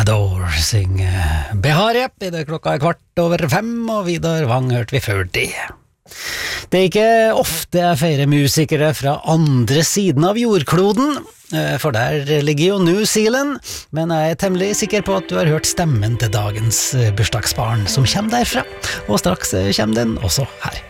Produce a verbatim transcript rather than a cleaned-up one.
Matador synger Beharep i det klokka er kvart over fem, og Vidar Wang hørte vi før det. Det er ikke ofte jeg feirer musikere fra andre siden av jordkloden, for der ligger jo New Zealand, men jeg er temmelig sikker på at du har hørt stemmen til dagens bursdagsbarn som kommer derfra, og straks kommer den også her.